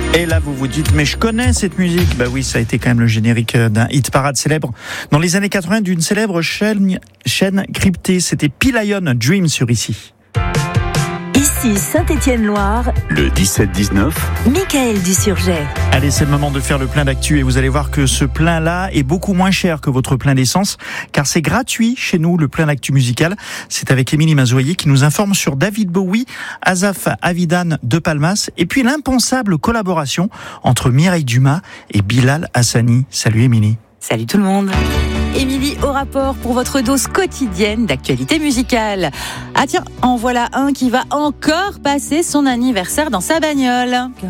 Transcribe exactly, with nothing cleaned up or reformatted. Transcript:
Et là, vous vous dites, mais je connais cette musique. Bah oui, ça a été quand même le générique d'un hit parade célèbre dans les années quatre-vingts d'une célèbre chaîne, chaîne cryptée. C'était Pilion Dream sur Ici. Ici Saint-Étienne-Loire, le dix-sept dix-neuf, Michael Dusurget. Allez, c'est le moment de faire le plein d'actu et vous allez voir que ce plein-là est beaucoup moins cher que votre plein d'essence car c'est gratuit chez nous, le plein d'actu musical. C'est avec Émilie Mazoyer qui nous informe sur David Bowie, Asaf Avidan de Palmas et puis l'impensable collaboration entre Mireille Dumas et Bilal Hassani. Salut Émilie. Salut tout le monde. Émilie au rapport pour votre dose quotidienne d'actualité musicale. Ah tiens, en voilà un qui va encore passer son anniversaire dans sa bagnole.